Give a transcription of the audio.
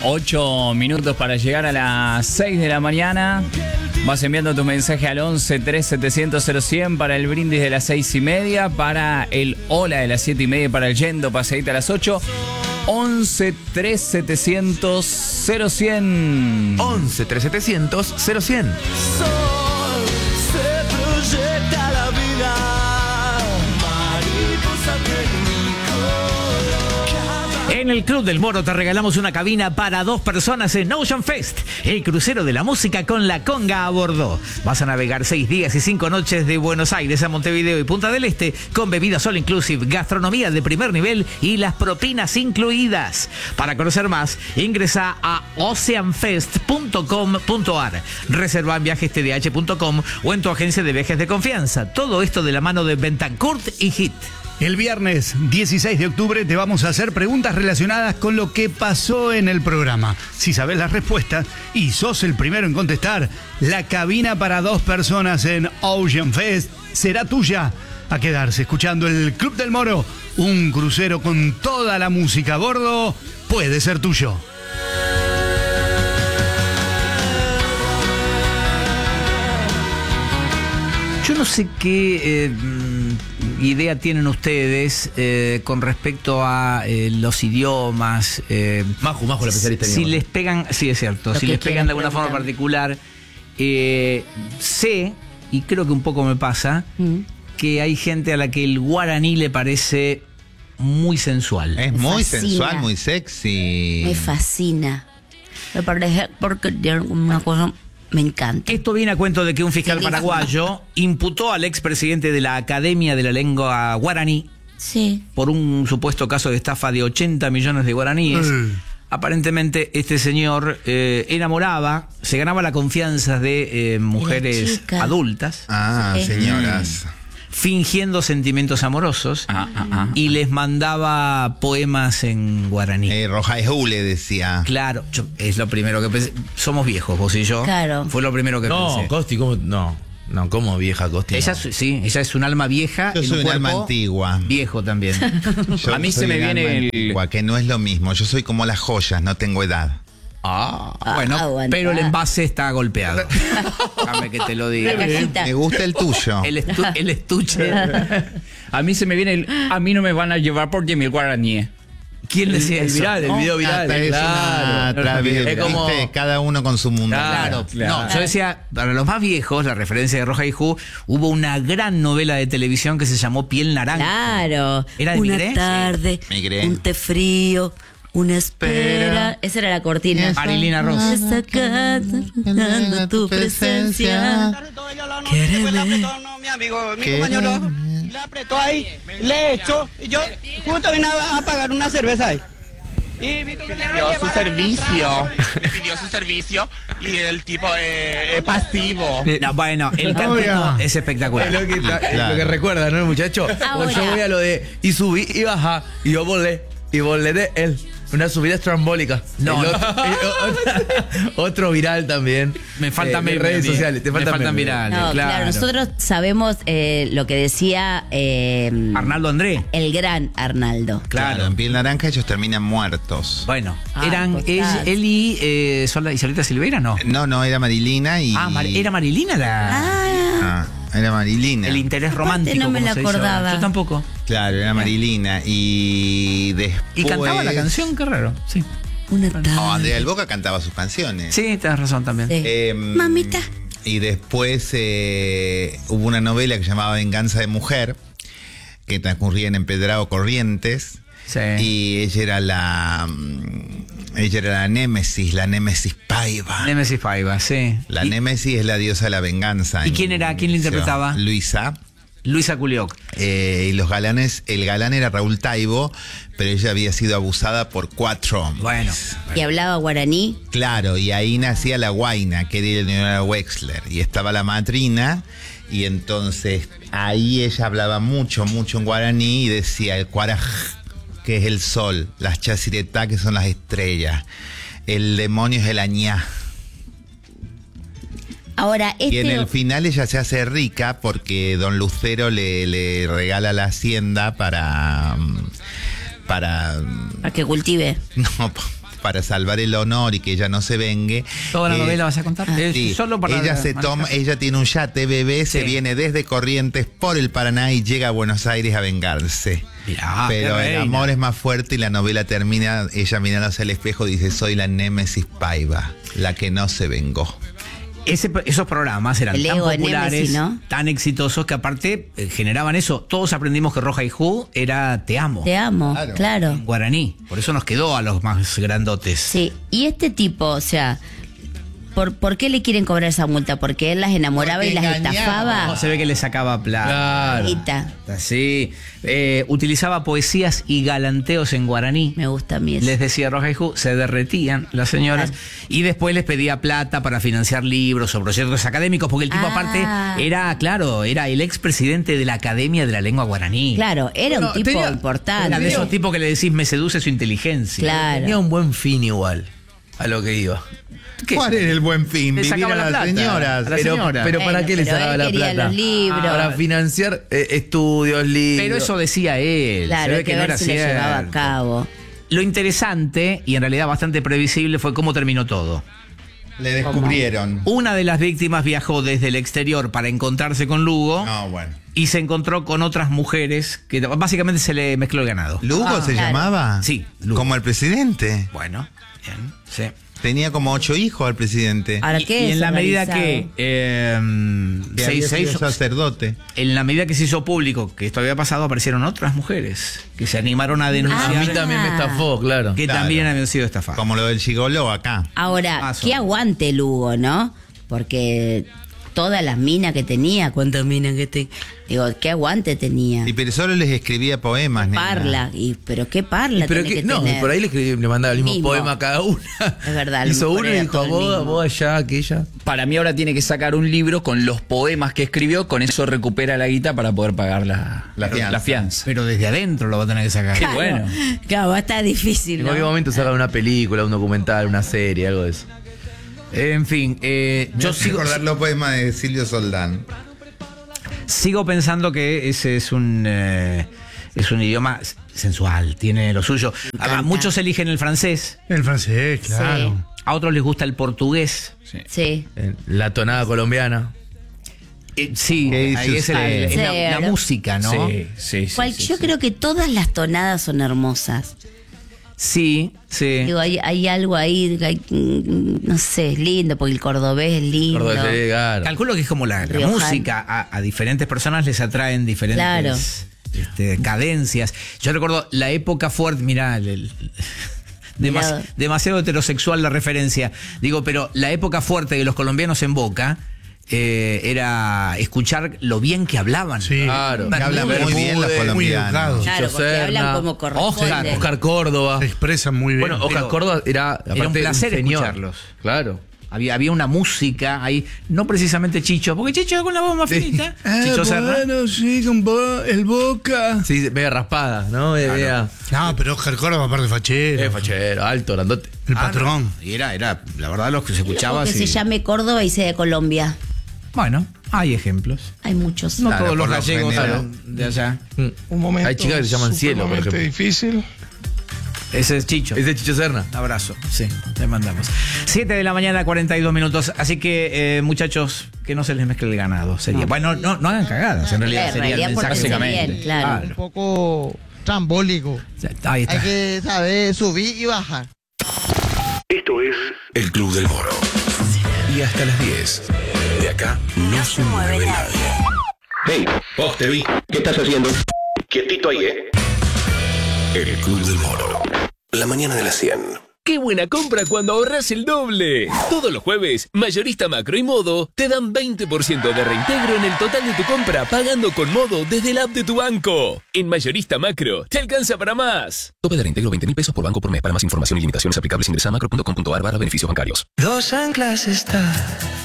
8 minutos para llegar a las 6 de la mañana. Vas enviando tu mensaje al 11 3 700 0100 para el brindis de las 6:30, para el hola de las 7:30, para el yendo paseíta a las 8. 11 3 700 0100. 11 3 700 0100. Se proyecta la vida, mariposa En el Club del Moro te regalamos una cabina para 2 personas en Ocean Fest, el crucero de la música con la conga a bordo. Vas a navegar 6 días y 5 noches de Buenos Aires a Montevideo y Punta del Este con bebidas all inclusive, gastronomía de primer nivel y las propinas incluidas. Para conocer más, ingresa a oceanfest.com.ar. Reserva en viajestdh.com o en tu agencia de viajes de confianza. Todo esto de la mano de Bentancourt y Hit. El viernes 16 de octubre te vamos a hacer preguntas relacionadas con lo que pasó en el programa. Si sabes las respuestas y sos el primero en contestar, la cabina para 2 personas en Ocean Fest será tuya. A quedarse escuchando el Club del Moro, un crucero con toda la música a bordo, puede ser tuyo. Yo no sé qué idea tienen ustedes con respecto a los idiomas. Maju, la especialista. Si les pegan, sí es cierto, si les pegan de alguna forma particular. Sé, y creo que un poco me pasa, que hay gente a la que el guaraní le parece muy sensual. Es muy fascina. sensual, muy sexy. Me fascina. Me parece porque tiene una cosa... Me encanta. Esto viene a cuento de que un fiscal paraguayo imputó al expresidente de la Academia de la Lengua Guaraní por un supuesto caso de estafa de 80 millones de guaraníes. Aparentemente este señor enamoraba, se ganaba la confianza de mujeres adultas. Señoras. Fingiendo sentimientos amorosos y les mandaba poemas en guaraní. Rojajú le decía. Claro, es lo primero que pensé. Somos viejos, vos y yo. Claro. Fue lo primero que pensé. No, Costi, ¿cómo? No, ¿cómo vieja Costi? Ella, no. sí, ella es un alma vieja. Yo soy un alma antigua. Viejo también. A mí se me viene el... antigua, que no es lo mismo. Yo soy como las joyas, no tengo edad. Bueno, aguanta. pero el envase está golpeado. Déjame que te lo diga. La cajita. Me gusta el tuyo. El estuche. A mí se me viene el... A mí no me van a llevar por Yemil Guaraní. ¿Quién decía El eso? viral, el video viral. Es Claro. una Es como- ¿viste? Cada uno con su mundo. Claro. Claro. No, yo decía, para los más viejos, la referencia de Roja y Ju, hubo una gran novela de televisión que se llamó Piel Naranja. Claro. ¿Era de una Migré? tarde, Migré. un té frío, una espera. Esa era la cortina. Marilina Rosa. Sacando tu presencia. Quéreme. Mi amigo, mi compañero, le apretó ahí, le echó, y yo justo vine a pagar una cerveza ahí. Y vi que le pidió su servicio. Le pidió su servicio y el tipo es pasivo. No, bueno, el cantito es espectacular. Es lo que, Claro. es lo que recuerda, ¿no, muchacho? Ahora. Yo voy a lo de y subí y bajá y yo volé de él. Una subida estrambólica. No, El otro viral también. Me faltan en redes memes. sociales. Te Me faltan memes. virales. No, claro, nosotros sabemos lo que decía Arnaldo André. el gran Arnaldo. Claro, en Piel Naranja ellos terminan muertos. Bueno, Ay, eran total. él y Solita Silveira, ¿no? No, era Marilina y... Era Marilina era Marilina. el interés romántico. no me como la se dice ahora. acordaba. Yo tampoco. Claro, era Marilina. Y después... Y cantaba la canción, qué raro. Sí. Una tarde. No, Andrea del Boca cantaba sus canciones. Sí, tenés razón también. Sí. Mamita. Y después hubo una novela que se llamaba Venganza de Mujer, que transcurría en Empedrado Corrientes. Sí. Y ella era la Némesis, la Némesis Paiva. Nemesis Paiva, sí. La Némesis es la diosa de la venganza. ¿Y quién era? ¿Quién la interpretaba? Luisa. Luisa Culioc. Y los galanes, el galán era Raúl Taibo, pero ella había sido abusada por 4 hombres. Bueno. Y hablaba guaraní. Claro, y ahí nacía la Guaina, que era el señor Wexler, y estaba la madrina, y entonces ahí ella hablaba mucho en guaraní y decía el cuaraj, que es el sol, las chaciretá, que son las estrellas, el demonio es el añá. Ahora, Y en el final ella se hace rica porque don Lucero le regala la hacienda para Para que cultive. no, para salvar el honor y que ella no se vengue. ¿Toda la novela vas a contar? Sí, Solo para ella tiene un yate bebé, se Sí. viene desde Corrientes por el Paraná y llega a Buenos Aires a vengarse. Mirá, Pero qué el reina. amor es más fuerte y la novela termina, ella mirándose al espejo dice, soy la Némesis Paiva, la que no se vengó. Esos programas eran El tan ego de populares, Némesis, ¿no? tan exitosos, que aparte generaban eso. Todos aprendimos que Roja y Ju era te amo, Te amo, claro. en guaraní. Por eso nos quedó a los más grandotes. Sí, y este tipo, o sea, ¿por qué le quieren cobrar esa multa? ¿Porque él las enamoraba Porque y las engañaba. estafaba? No, se ve que le sacaba plata. Claro. Guita. Sí. Utilizaba poesías y galanteos en guaraní. Me gusta a mí eso. Les decía Roja y Ju, se derretían las señoras y después les pedía plata para financiar libros o proyectos académicos, porque el tipo aparte era el expresidente de la Academia de la Lengua Guaraní. Claro, era un tipo Era importante. de esos tipos que le decís, me seduce su inteligencia. Claro. Tenía un buen fin igual a lo que iba. ¿Cuál era el buen fin? Le Vivir sacaba a la las plata. señoras. A la Pero, señora. pero ¿para Bueno, qué le pero sacaba él la quería plata? los libros. Para financiar estudios, libros. Pero eso decía él. Claro, Se ve hay que no ver era si lo llevaba a cierto. cabo. Lo interesante, y en realidad bastante previsible, fue cómo terminó todo. Le descubrieron. Una de las víctimas viajó desde el exterior para encontrarse con Lugo No, bueno. y se encontró con otras mujeres que básicamente se le mezcló el ganado. ¿Lugo se claro. llamaba? Sí, Lugo. Como el presidente. Bueno, bien, sí. Tenía como 8 hijos al presidente. Ahora, Y ¿qué es en la medida organizado? Que había sido sacerdote. en la medida que se hizo público que esto había pasado, aparecieron otras mujeres que se animaron a denunciar A mí también me estafó, claro. que Claro. también habían sido estafadas. Como lo del gigoló acá. Ahora, Más o qué menos. aguante Lugo, ¿no? Porque todas las minas que tenía, ¿cuántas minas que te...? Digo, qué aguante tenía. Y pero solo les escribía poemas, nena. Parla, pero qué parla Pero tiene que, que no, tener. por ahí le mandaba el mismo Mismo. poema a cada una. Es verdad, a lo Hizo mejor uno y era dijo, todo el mismo. vos allá, aquella. Para mí ahora tiene que sacar un libro con los poemas que escribió, con eso recupera la guita para poder pagar la fianza. Pero desde adentro lo va a tener que sacar. Qué bueno. Claro, va a estar difícil, En ¿no? cualquier momento saca una película, un documental, una serie, algo de eso. En fin, yo sigo, recordar los poemas de Silvio Soldán. sigo pensando que ese es un idioma sensual, tiene lo suyo. encanta. Muchos eligen el francés, El francés, claro. Sí. a otros les gusta el portugués. Sí. La tonada colombiana. Sí, ¿Qué dice ahí es, usted? es la Sí, música, ¿no? Sí. Yo creo que todas las tonadas son hermosas. Sí, sí. Digo, hay algo ahí, no sé, es lindo, porque el cordobés es lindo. Cordobés, claro. Calculo que es como la Riojano. música. A diferentes personas les atraen diferentes Claro. cadencias. Yo recuerdo la época fuerte, mirá, Mirá. demasiado heterosexual la referencia. Digo, pero la época fuerte de los colombianos en Boca era escuchar lo bien que hablaban. Sí. Claro. Que hablan muy bien los Muy colombianos. educados. Claro, porque Serna, hablan como corresponde. Oscar Córdoba. Se expresan muy bien. Bueno, Oscar Pero Córdoba era, aparte, un placer señor. escucharlos. Claro. Había una música ahí, no precisamente Chicho, porque Chicho con la voz más finita. Chicho Serna. sí, con el Boca. Sí, media raspada, ¿no? Media. No, pero Oscar Córdoba, aparte fachero. Fachero, alto, grandote. El patrón. Y era, la verdad, lo que se escuchaba. que sí. se llame Córdoba y sea de Colombia. Bueno, hay ejemplos. Hay muchos. No Claro, todos los por lo gallegos general. son de allá. Un momento Hay chicas que se llaman Cielo, por sumamente ejemplo. difícil. Ese es Chicho. Es de Chicho Serna. Abrazo, sí, le mandamos. 7 de la mañana, 42 minutos. Así que, muchachos, que no se les mezcle el ganado. Sería. Bueno, no hagan cagadas, en realidad. En Sería el realidad, mensaje. pórtense básicamente. bien, claro. Un poco trambólico. Ahí está. Hay que saber subir y bajar. Esto es El Club del Moro. Y hasta las 10. De acá no se mueve nadie. Hey, vos te vi. ¿Qué estás haciendo? Quietito ahí, El Club del Moro. La mañana de las 100. ¡Qué buena compra cuando ahorras el doble! Todos los jueves, Mayorista Macro y Modo te dan 20% de reintegro en el total de tu compra pagando con Modo desde el app de tu banco. En Mayorista Macro, te alcanza para más. Tope de reintegro 20.000 pesos por banco por mes. Para más información y limitaciones aplicables ingresa a macro.com.ar/beneficios bancarios. Dos anclas está